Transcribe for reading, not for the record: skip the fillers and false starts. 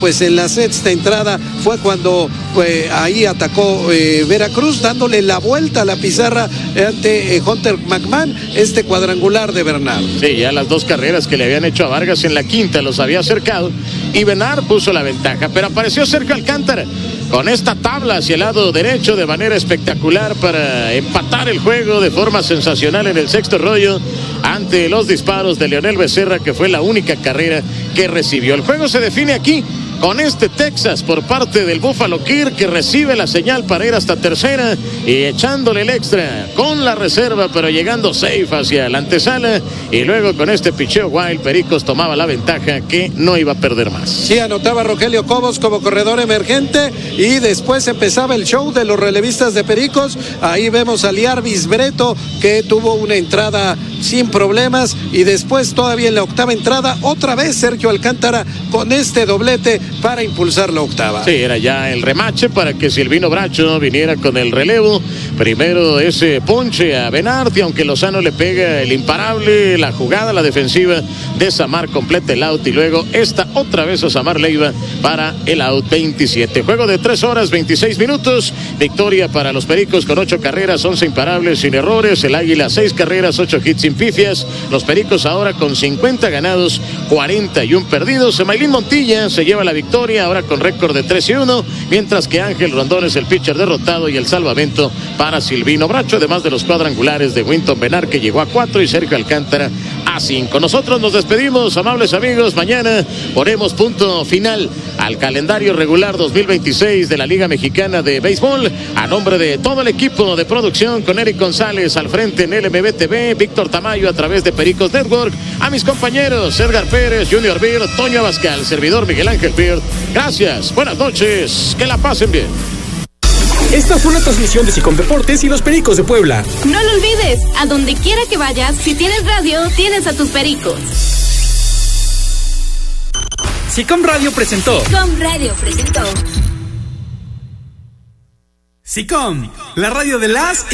Pues en la sexta entrada fue cuando ahí atacó Veracruz, dándole la vuelta a la pizarra ante Hunter McMahon, este cuadrangular de Bernard. Sí, ya las dos carreras que le habían hecho a Vargas en la quinta los había acercado y Bernard puso la ventaja, pero apareció Sergio Alcántara con esta tabla hacia el lado derecho de manera espectacular para empatar el juego de forma sensacional en el sexto rollo ante los disparos de Leonel Becerra, que fue la única carrera que recibió. El juego se define aquí con este Texas por parte del Buffalo Kir, que recibe la señal para ir hasta tercera y echándole el extra con la reserva, pero llegando safe hacia la antesala, y luego con este picheo wild, Pericos tomaba la ventaja que no iba a perder más. Sí, anotaba Rogelio Cobos como corredor emergente y después empezaba el show de los relevistas de Pericos. Ahí vemos a Liarvis Breto, que tuvo una entrada sin problemas, y después todavía en la octava entrada otra vez Sergio Alcántara con este doblete para impulsar la octava. Sí, era ya el remache para que Silvino Bracho viniera con el relevo. Primero ese ponche a Benardi, aunque Lozano le pega el imparable, la jugada, la defensiva de Samar completa el out, y luego esta otra vez a Samar Leiva para el out 27. Juego de 3 horas 26 minutos, victoria para los Pericos con 8 carreras, 11 imparables sin errores, el Águila 6 carreras, 8 hits sin pifias, los Pericos ahora con 50 ganados, 41 perdidos. Emailín Montilla se lleva la victoria ahora con récord de 3-1, mientras que Ángel Rondón es el pitcher derrotado y el salvamento para Silvino Bracho, además de los cuadrangulares de Winton Bernard, que llegó a 4, y Sergio Alcántara a 5. Nosotros nos despedimos, amables amigos. Mañana ponemos punto final al calendario regular 2026 de la Liga Mexicana de Béisbol. A nombre de todo el equipo de producción, con Eric González al frente en LMB TV, Víctor Tamayo a través de Pericos Network, a mis compañeros Edgar Pérez, Junior Beard, Toño Abascal, servidor Miguel Ángel Beard. Gracias, buenas noches, que la pasen bien. Esta fue una transmisión de Sicom Deportes y los Pericos de Puebla. No lo olvides, a donde quiera que vayas, si tienes radio, tienes a tus Pericos. Sicom Radio presentó. Sicom Radio presentó. Sicom, la radio de las